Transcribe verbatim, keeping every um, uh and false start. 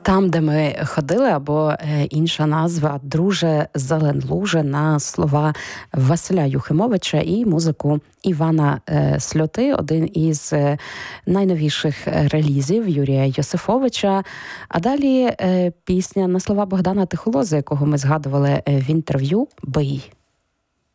Там, де ми ходили, або інша назва «Друже зелен луже» на слова Василя Юхимовича і музику Івана Сльоти, один із найновіших релізів Юрія Йосифовича. А далі пісня на слова Богдана Тихолози, якого ми згадували в інтерв'ю «Бий».